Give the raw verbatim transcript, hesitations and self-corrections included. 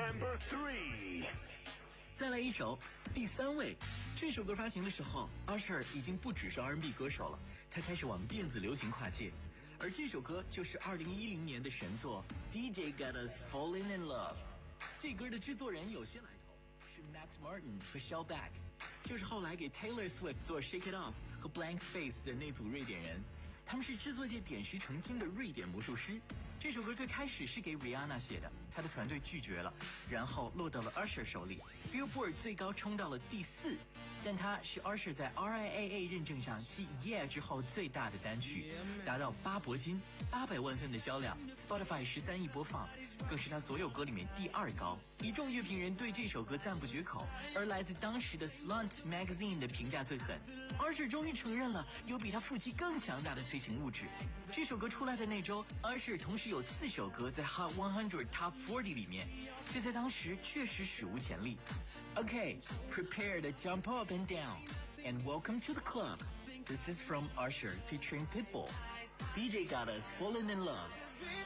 Number three， 再来一首，第三位。这首歌发行的时候 ，Usher 已经不只是 R and B 歌手了，他开始往电子流行跨界。而这首歌就是二零一零年的神作 D J Got Us Falling in Love。这歌的制作人有些来头，是 Max Martin 和 Shell Back， 就是后来给 Taylor Swift 做 Shake It Off 和 Blank Space 的那组瑞典人。他们是制作界点石成金的瑞典魔术师。这首歌最开始是给 Rihanna 写的，他的团队拒绝了，然后落到了 Usher 手里 ，Billboard 最高冲到了第四。但它是 Usher 在 R I A A 认证上继 Yeah 之后最大的单曲，达到八铂金、八百万份的销量 ，Spotify 十三亿播放，更是他所有歌里面第二高。一众乐评人对这首歌赞不绝口，而来自当时的 Slant Magazine 的评价最狠。Usher 终于承认了有比他腹肌更强大的催情物质。这首歌出来的那周 ，Usher 同时有四首歌在 Hot one hundred Top forty 里面，这在当时确实史无前例。Okay, prepare to jump up and down, and welcome to the club. This is from Usher featuring Pitbull. D J Got Us Falling in Love.